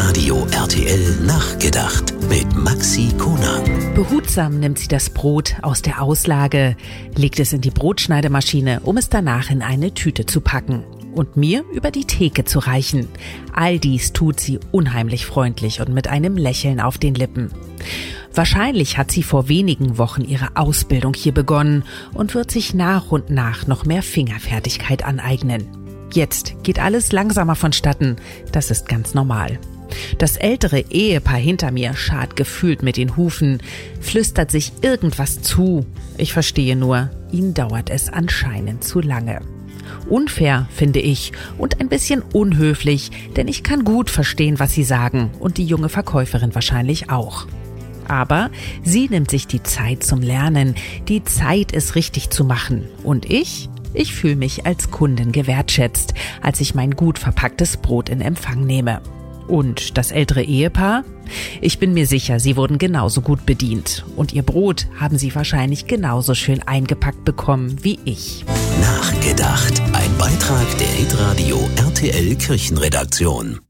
Hitradio RTL nachgedacht mit Maxi Konang. Behutsam nimmt sie das Brot aus der Auslage, legt es in die Brotschneidemaschine, um es danach in eine Tüte zu packen und mir über die Theke zu reichen. All dies tut sie unheimlich freundlich und mit einem Lächeln auf den Lippen. Wahrscheinlich hat sie vor wenigen Wochen ihre Ausbildung hier begonnen und wird sich nach und nach noch mehr Fingerfertigkeit aneignen. Jetzt geht alles langsamer vonstatten, das ist ganz normal. Das ältere Ehepaar hinter mir scharrt gefühlt mit den Hufen, flüstert sich irgendwas zu. Ich verstehe nur, ihnen dauert es anscheinend zu lange. Unfair, finde ich, und ein bisschen unhöflich, denn ich kann gut verstehen, was sie sagen und die junge Verkäuferin wahrscheinlich auch. Aber sie nimmt sich die Zeit zum Lernen, die Zeit, es richtig zu machen. Und ich fühle mich als Kundin gewertschätzt, als ich mein gut verpacktes Brot in Empfang nehme. Und das ältere Ehepaar? Ich bin mir sicher, sie wurden genauso gut bedient. Und ihr Brot haben sie wahrscheinlich genauso schön eingepackt bekommen wie ich. Nachgedacht. Ein Beitrag der Hitradio RTL Kirchenredaktion.